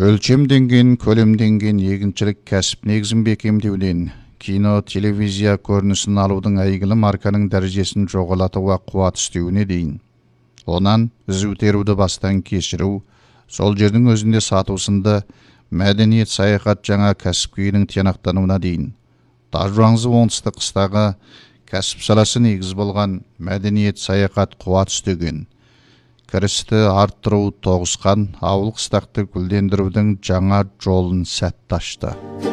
Өлчемденген, көлемденген егіншілік кәсіп негізін бекемдеуден, кино, телевизия көрінісін алудың әйгілі марканың дәрежесін жоғалатуға қуат істеуіне дейін. Онан ізу теруді бастан кешіру, сол жердің өзінде сатусында мәдениет саяхат жаңа кәсіпкүйінің тиянақтануына дейін. Тажуаңызы оңтүстік қыстағы кәсіп саласы негіз болған мәдениет саяхат қуат істеген. Кірісті арттыру тоғысқан ауыл қыстақты гүлдендірудің жаңа жолын сәтті ашты.